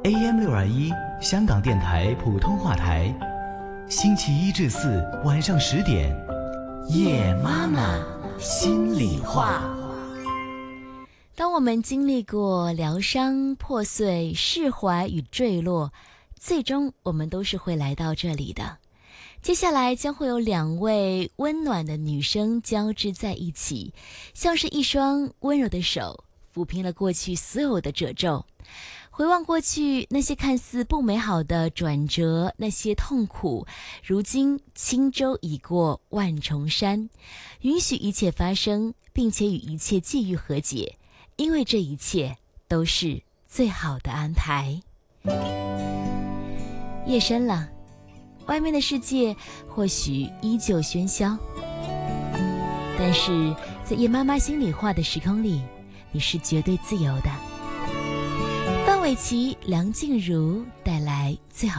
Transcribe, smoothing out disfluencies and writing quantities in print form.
AM621香港电台普通话台，星期一至四晚上10点，夜妈妈心里话。 当我们经历过疗伤、破碎、释怀与坠落，最终我们都是会来到这里的。接下来将会有2位温暖的女生交织在一起，像是一双温柔的手，抚平了过去所有的褶皱。回望过去那些看似不美好的转折，那些痛苦，如今轻舟已过万重山，允许一切发生，并且与一切际遇和解，因为这一切都是最好的安排。夜深了，外面的世界或许依旧喧嚣，但是在夜妈妈心里话的时空里，你是绝对自由的。范玮琪、梁静茹带来最好